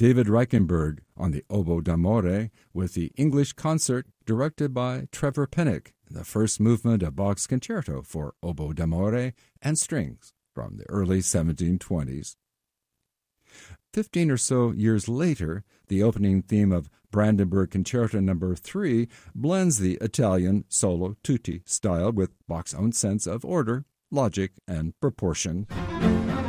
David Reichenberg on the oboe d'amore with the English concert directed by Trevor Pennock, the first movement of Bach's concerto for oboe d'amore and strings from the early 1720s. 15 or so years later, the opening theme of Brandenburg Concerto No. 3 blends the Italian solo tutti style with Bach's own sense of order, logic, and proportion.